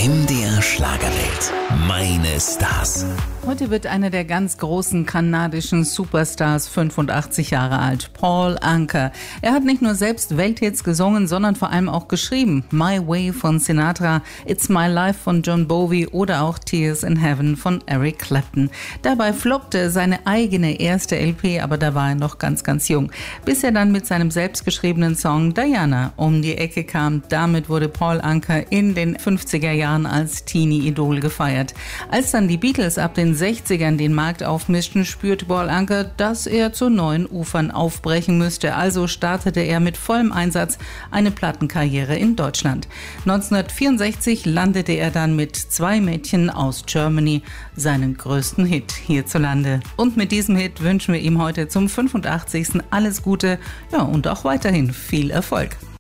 MDR Schlagerwelt. Meine Stars. Heute wird einer der ganz großen kanadischen Superstars 85 Jahre alt, Paul Anka. Er hat nicht nur selbst Welthits gesungen, sondern vor allem auch geschrieben. My Way von Sinatra, It's My Life von John Bowie oder auch Tears in Heaven von Eric Clapton. Dabei floppte seine eigene erste LP, aber da war er noch ganz, ganz jung. Bis er dann mit seinem selbstgeschriebenen Song Diana um die Ecke kam. Damit wurde Paul Anka in den 50er Jahren als Teenie-Idol gefeiert. Als dann die Beatles ab den 60ern den Markt aufmischten, spürte Paul Anka, dass er zu neuen Ufern aufbrechen müsste. Also startete er mit vollem Einsatz eine Plattenkarriere in Deutschland. 1964 landete er dann mit Zwei Mädchen aus Germany seinen größten Hit hierzulande. Und mit diesem Hit wünschen wir ihm heute zum 85. alles Gute, ja, und auch weiterhin viel Erfolg.